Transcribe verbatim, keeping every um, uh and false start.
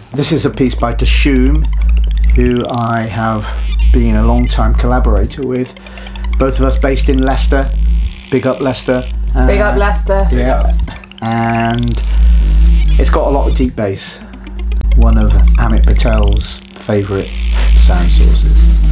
This is a piece by Dishoom, who I have been a long time collaborator with. Both of us based in Leicester. Big up Leicester. Uh, Big up Leicester. Yeah. And it's got a lot of deep bass. One of Amit Patel's favourite sound sources.